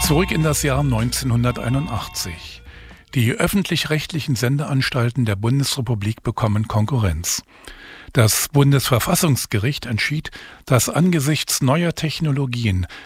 Zurück in das Jahr 1981. Die öffentlich-rechtlichen Sendeanstalten der Bundesrepublik bekommen Konkurrenz. Das Bundesverfassungsgericht entschied, dass angesichts neuer Technologien